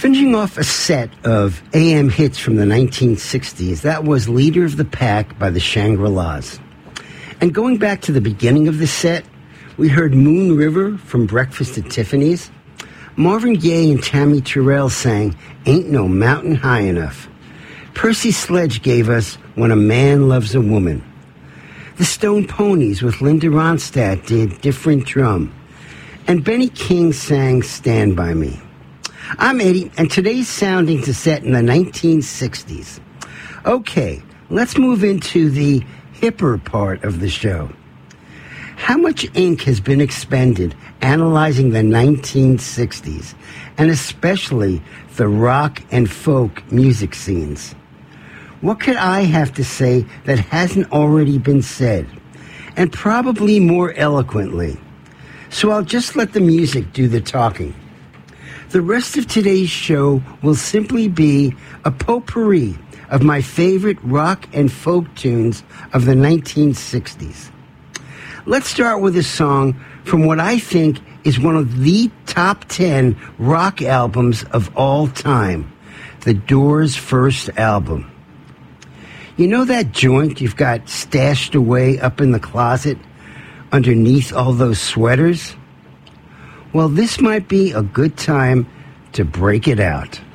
Finishing off a set of AM hits from the 1960s, that was Leader of the Pack by the Shangri-Las. And going back to the beginning of the set, we heard Moon River from Breakfast at Tiffany's. Marvin Gaye and Tammy Terrell sang Ain't No Mountain High Enough. Percy Sledge gave us When a Man Loves a Woman. The Stone Ponies with Linda Ronstadt did Different Drum. And Benny King sang Stand By Me. I'm Eddie, and today's soundings are set in the 1960s. Okay, let's move into the hipper part of the show. How much ink has been expended analyzing the 1960s, and especially the rock and folk music scenes? What could I have to say that hasn't already been said, and probably more eloquently? So I'll just let the music do the talking. The rest of today's show will simply be a potpourri of my favorite rock and folk tunes of the 1960s. Let's start with a song from what I think is one of the top 10 rock albums of all time, The Doors' first album. You know that joint you've got stashed away up in the closet underneath all those sweaters? Well, this might be a good time to break it out.